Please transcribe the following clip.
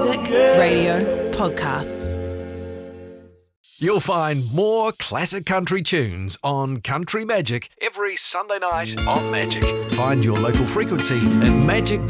music, radio, podcasts. You'll find more classic country tunes on Country Magic every Sunday night on Magic. Find your local frequency at magic.co.nz.